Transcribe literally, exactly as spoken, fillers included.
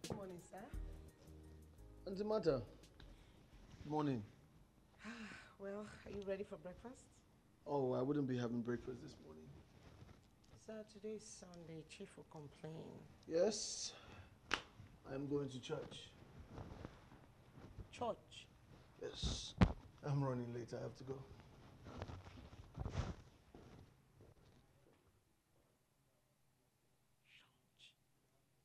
Good morning, sir. What's the matter? Good morning. Well, are you ready for breakfast? Oh, I wouldn't be having breakfast this morning. Sir, today is Sunday. Chief will complain. Yes, I'm going to church. Church? Yes, I'm running late. I have to go.